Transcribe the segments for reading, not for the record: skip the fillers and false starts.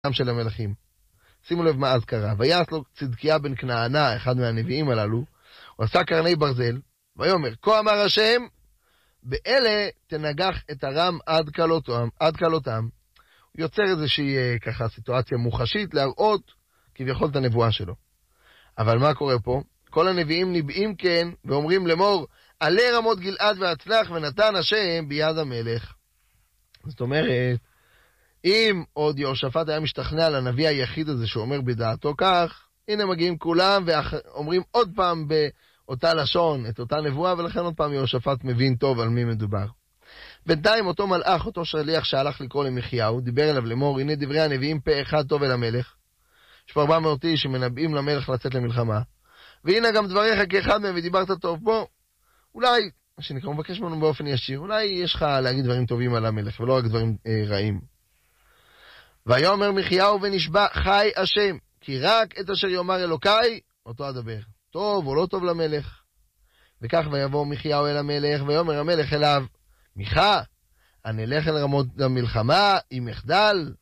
של המלכים. שימו לב מה אז קרה. ויעש לו צדקיה בן כנענה, אחד מהנביאים הללו, הוא עשה קרני ברזל, ויאמר, כה אמר השם, באלה תנגח את הרם עד כלותם. הוא יוצר איזושהי ככה סיטואציה מוחשית להראות כביכול את הנבואה שלו. אבל מה קורה פה? כל הנביאים ניבאים כן, ואומרים לאמור, עלה רמות גלעד והצלח ונתן השם ביד המלך. זאת אומרת, אם עוד יהושפט היה משתכנע לנביא היחיד הזה שאומר בדעתו כך, הנה מגיעים כולם ואומרים עוד פעם באותה לשון את אותה נבואה, ולכן עוד פעם יהושפט מבין טוב על מי מדובר. בינתיים אותו מלאך, אותו שליח שהלך לקרוא למחיהו, דיבר אליו לאמור, הנה דברי הנביאים פה אחד טוב אל המלך. יש פה 400 איש שמנבאים למלך לצאת למלחמה, והנה גם דבריך כאחד מהם ודיברת טוב פה. אולי, מה שנקרא, מבקש ממנו באופן ישיר, אולי יש לך להגיד דברים טובים על המלך ולא רק דברים רעים. ויאמר מחיהו ונשבע חי השם, כי רק את אשר יאמר אלוקי, אותו אדבר. טוב או לא טוב למלך. וכך ויבוא מחיהו אל המלך, ויאמר המלך אליו, מיכה, הנלך אל רמות המלחמה, אם יחדל.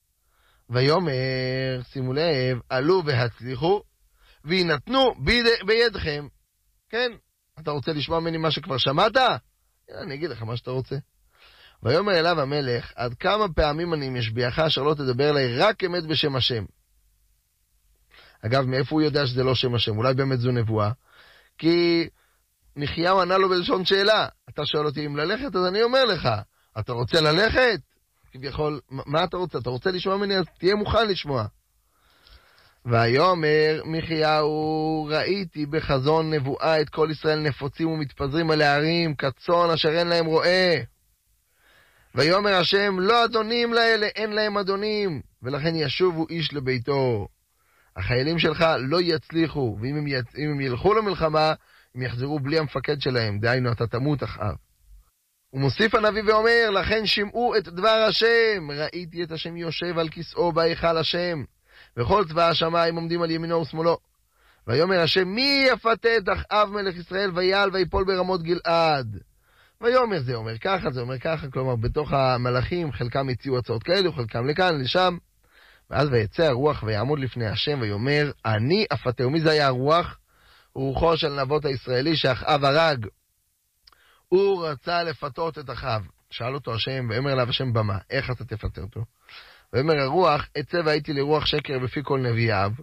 ויאמר, שימו לב, עלו והצליחו, וינתנו בידכם. כן, אתה רוצה לשמוע ממני מה שכבר שמעת? אני אגיד לך מה שאתה רוצה. ויאמר אליו המלך, עד כמה פעמים אני משביעך אשר לא תדבר אליי רק אמת בשם השם. אגב, מאיפה הוא יודע שזה לא שם השם? אולי באמת זו נבואה. כי מחיהו ענה לו בלשון שאלה. אתה שואל אותי אם ללכת, אז אני אומר לך, אתה רוצה ללכת? כביכול, מה אתה רוצה? אתה רוצה לשמוע ממני? אז תהיה מוכן לשמוע. ויאמר מחיהו, ראיתי בחזון נבואה את כל ישראל נפוצים ומתפזרים על הערים, כצאן אשר אין להם רועה. ויאמר השם, לא אדונים לאלה, אין להם אדונים, ולכן ישובו איש לביתו. החיילים שלך לא יצליחו, ואם הם ילכו למלחמה, הם יחזרו בלי המפקד שלהם, דהיינו אתה תמות אחאב. ומוסיף הנביא ואומר, לכן שמעו את דבר השם, ראיתי את השם יושב על כיסאו בהיכל השם, וכל צבא השמיים עומדים על ימינו ושמאלו. ויאמר השם, מי יפתה את אחאב מלך ישראל ויעל ויפול ברמות גלעד? ויאמר זה אומר ככה, זה אומר ככה, כלומר בתוך המלאכים חלקם הציעו הצעות כאלו, חלקם לכאן, לשם. ואז ויצא הרוח ויעמוד לפני השם ויאמר, אני אפתה. ומי זה היה הרוח? רוחו של נבות הישראלי שאחאב הרג. הוא רצה לפתות את אחאב. שאל אותו השם, ואומר אליו השם במה, איך אתה תפתה אותו? ואומר הרוח, אצא והייתי לרוח שקר בפי כל נביאיו,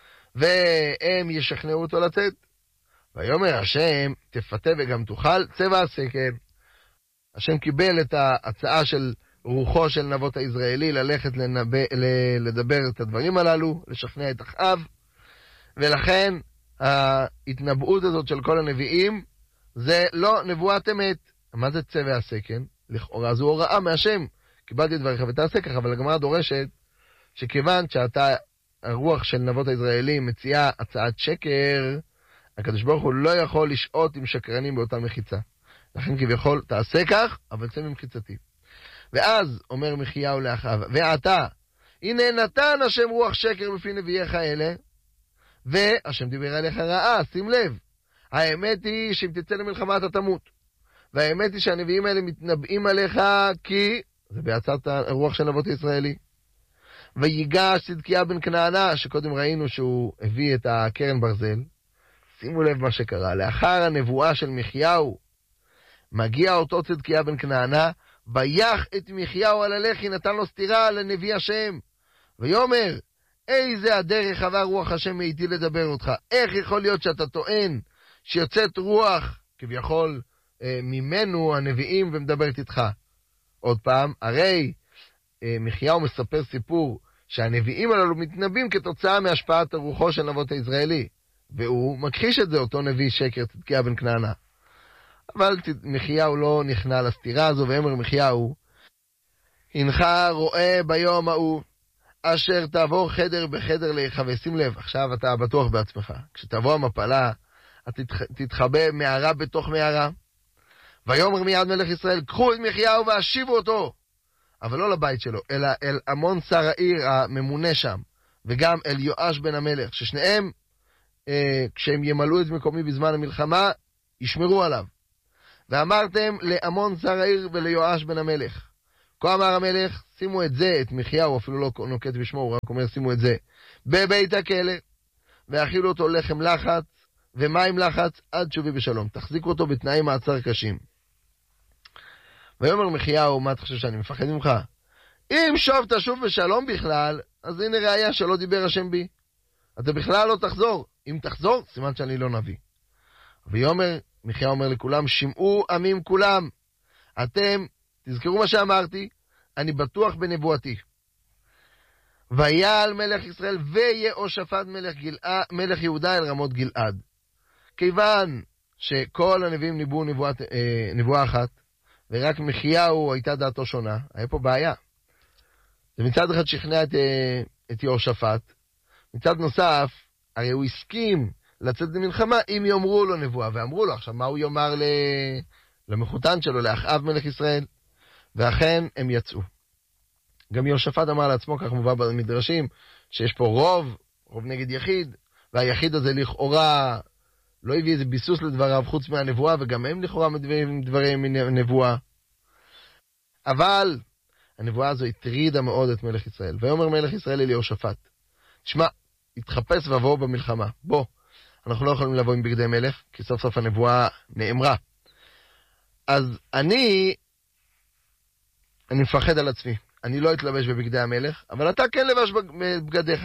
והם ישכנעו אותו לצאת. ויאמר השם, תפתה וגם תוכל, צא ועשה כן. השם קיבל את ההצעה של רוחו של נבות הישראלי ללכת לדבר את הדברים הללו, לשכנע את אחאב, ולכן ההתנבאות הזאת של כל הנביאים זה לא נבואת אמת. מה זה צא ועשה כן? לכאורה זו הוראה מהשם, קיבלתי את דבריך ותעשה כך, אבל הגמרא דורשת שכיוון שאתה הרוח של נבות הישראלי מציעה הצעת שקר, הקדוש ברוך הוא לא יכול לשעות עם שקרנים באותה מחיצה. לכן כביכול תעשה כך, אבל צא ממחיצתי. ואז אומר מחיהו לאחאב, ועתה, הנה נתן השם רוח שקר בפי נביאיך אלה, והשם דיבר עליך רעה, שים לב. האמת היא שאם תצא למלחמה אתה תמות. והאמת היא שהנביאים האלה מתנבאים עליך כי, זה בהצעת הרוח של נבות הישראלי. ויגש צדקיה בן כנענה, שקודם ראינו שהוא הביא את הקרן ברזל. שימו לב מה שקרה, לאחר הנבואה של מחיהו, מגיע אותו צדקיה בן כנענה, ויח את מחיהו על הלחי, נתן לו סתירה לנביא השם. ויאמר, איזה הדרך עבר רוח השם מאיתי לדבר אותך? איך יכול להיות שאתה טוען שיוצאת רוח, כביכול, ממנו הנביאים ומדברת איתך? עוד פעם, הרי מחיהו מספר סיפור שהנביאים הללו מתנבאים כתוצאה מהשפעת רוחו של נבות הישראלי. והוא מכחיש את זה, אותו נביא שקר, צדקיה בן כנענה. אבל מחיהו לא נכנע לסתירה הזו, ואמר מחיהו, הנך רואה ביום ההוא, אשר תעבור חדר בחדר להיחווה. שים לב, עכשיו אתה בטוח בעצמך. כשתבוא המפלה, אתה תתחבא מערה בתוך מערה. ויאמר מיד מלך ישראל, קחו את מחיהו והשיבו אותו. אבל לא לבית שלו, אלא אל עמון שר העיר הממונה שם, וגם אל יואש בן המלך, ששניהם, כשהם ימלאו את מקומי בזמן המלחמה, ישמרו עליו. ואמרתם לעמון שר העיר וליואש בן המלך, כה אמר המלך, שימו את זה, את מחיהו, אפילו לא נוקט בשמו, הוא רק אומר שימו את זה, בבית הכלא, והאכילו אותו לחם לחץ, ומים לחץ, עד שובי בשלום. תחזיקו אותו בתנאי מעצר קשים. ויאמר מחיהו, מה אתה חושב שאני מפחד ממך? אם שוב תשוב בשלום בכלל, אז הנה ראיה שלא דיבר השם בי. אתה בכלל לא תחזור. אם תחזור, סימן שאני לא נביא. ויאמר, מחיהו אומר לכולם, שמעו עמים כולם. אתם, תזכרו מה שאמרתי, אני בטוח בנבואתי. ויעל מלך ישראל ויהושפט מלך יהודה אל רמות גלעד. כיוון שכל הנביאים ניבאו נבואה אחת, ורק מחיהו הייתה דעתו שונה, היה פה בעיה. ומצד אחד שכנע את יהושפט, מצד נוסף, הרי הוא הסכים לצאת למלחמה אם יאמרו לו נבואה, ואמרו לו עכשיו מה הוא יאמר למחותן שלו, לאחאב מלך ישראל, ואכן הם יצאו. גם יהושפט אמר לעצמו, כך מובא במדרשים, שיש פה רוב נגד יחיד, והיחיד הזה לכאורה לא הביא איזה ביסוס לדבריו חוץ מהנבואה, וגם הם לכאורה מדברים דברים מנבואה. אבל הנבואה הזו הטרידה מאוד את מלך ישראל. ויאמר מלך ישראל אל יהושפט, שמע, התחפש ובוא במלחמה. בוא, אנחנו לא יכולים לבוא עם בגדי מלך, כי סוף סוף הנבואה נאמרה. אז אני מפחד על עצמי. אני לא אתלבש בבגדי המלך, אבל אתה כן לבש בבגדיך.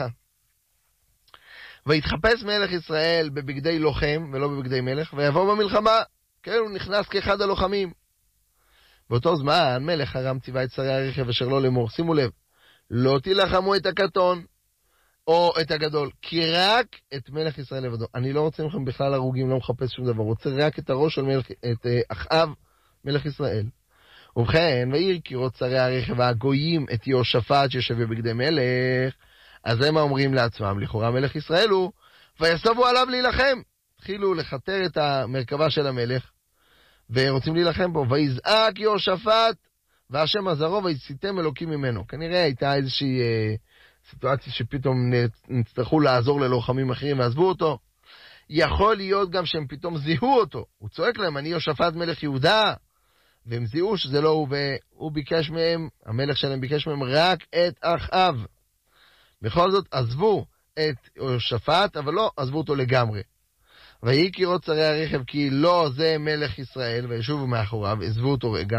והתחפש מלך ישראל בבגדי לוחם ולא בבגדי מלך, ויבוא במלחמה, כן, הוא נכנס כאחד הלוחמים. באותו זמן מלך ארם ציווה את שרי הרכב אשר לא לאמור, שימו לב, לא תילחמו את הקטון או את הגדול, כי רק את מלך ישראל לבדו. אני לא רוצה מכם בכלל הרוגים, לא מחפש שום דבר, רוצה רק את הראש של את אחאב מלך ישראל. ובכן, ויעיר קירות שרי הרכב הגויים את יהושפט שיושב בבגדי מלך, אז הם אומרים לעצמם, לכאורה מלך ישראל הוא, ויסובו עליו להילחם. התחילו לחתר את המרכבה של המלך, ורוצים להילחם בו. ויזעק יהושפט, והשם עזרו, ויציתם אלוקים ממנו. כנראה הייתה איזושהי סיטואציה שפתאום נצטרכו לעזור ללוחמים אחרים ועזבו אותו. יכול להיות גם שהם פתאום זיהו אותו. הוא צועק להם, אני יהושפט מלך יהודה, והם זיהו שזה לא הוא, והוא ביקש מהם, המלך שלהם ביקש מהם רק את אחאב. בכל זאת עזבו את יהושפט, אבל לא עזבו אותו לגמרי. ויהי קירות שרי הרכב כי לא זה מלך ישראל, וישובו מאחוריו, עזבו אותו רגע.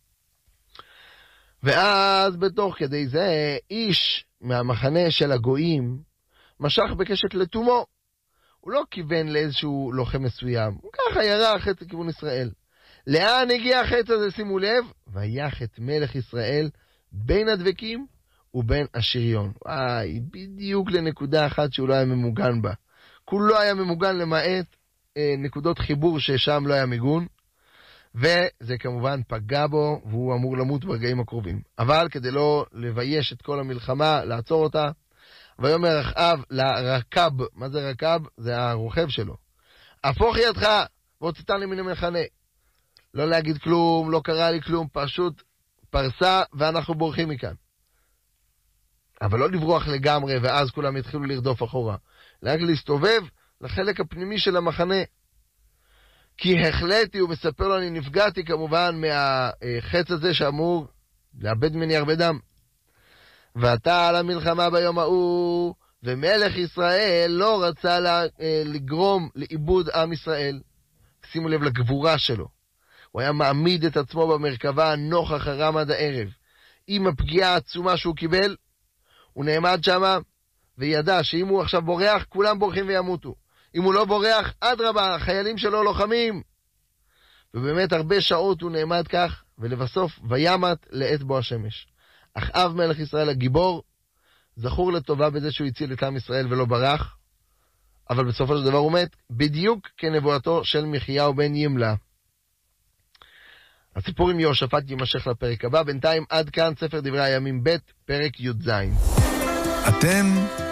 ואז בתוך כדי זה, איש מהמחנה של הגויים משך בקשת לתומו. הוא לא כיוון לאיזשהו לוחם מסוים, הוא ככה ירה חץ לכיוון ישראל. לאן הגיע החץ הזה, שימו לב? ויח את מלך ישראל בין הדבקים ובין השריון. בדיוק לנקודה אחת שהוא לא היה ממוגן בה. כולו היה ממוגן למעט נקודות חיבור ששם לא היה מיגון, וזה כמובן פגע בו, והוא אמור למות ברגעים הקרובים. אבל כדי לא לבייש את כל המלחמה, לעצור אותה, ויאמר אחאב לרכב, מה זה רכב? זה הרוכב שלו. הפוך ידך, והוצאתני מן המחנה. לא להגיד כלום, לא קרה לי כלום, פשוט פרסה, ואנחנו בורחים מכאן. אבל לא לברוח לגמרי, ואז כולם יתחילו לרדוף אחורה. רק להסתובב לחלק הפנימי של המחנה. כי החלטתי, הוא מספר לו, אני נפגעתי כמובן מהחץ הזה שאמור לאבד ממני הרבה דם. ואתה על המלחמה ביום ההוא, ומלך ישראל לא רצה לגרום לאיבוד עם ישראל. שימו לב לגבורה שלו. הוא היה מעמיד את עצמו במרכבה נוכח הרם עד הערב. עם הפגיעה העצומה שהוא קיבל, הוא נעמד שמה, וידע שאם הוא עכשיו בורח, כולם בורחים וימותו. אם הוא לא בורח, אדרבה, החיילים שלו לוחמים. ובאמת הרבה שעות הוא נעמד כך, ולבסוף וימת לעת בו השמש. אחאב מלך ישראל הגיבור, זכור לטובה בזה שהוא הציל את עם ישראל ולא ברח, אבל בסופו של דבר הוא מת, בדיוק כנבואתו של מחיהו בן ימלה. הסיפור עם יהושפט יימשך לפרק הבא, בינתיים עד כאן ספר דברי הימים ב' פרק י"ז. אתם